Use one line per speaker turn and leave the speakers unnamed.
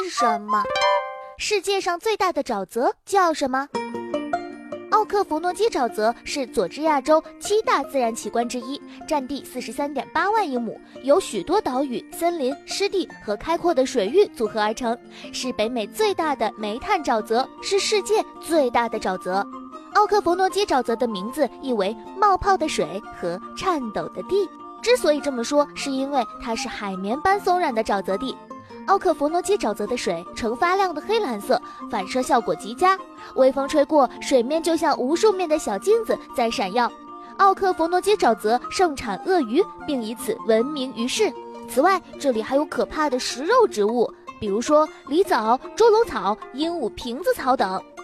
是什么？世界上最大的沼泽叫什么？奥克弗诺基沼泽是佐治亚州7大自然奇观之一，占地43.8万英亩，由许多岛屿、森林、湿地和开阔的水域组合而成，是北美最大的煤炭沼泽，是世界最大的沼泽。奥克弗诺基沼泽的名字意为冒泡的水和颤抖的地，之所以这么说，是因为它是海绵般松软的沼泽地。奥克弗诺基沼泽的水呈发亮的黑蓝色，反射效果极佳，微风吹过，水面就像无数面的小金子在闪耀。奥克弗诺基沼泽盛产鳄鱼，并以此闻名于世。此外，这里还有可怕的食肉植物，比如说狸藻、周龙草、鹦鹉瓶子草等。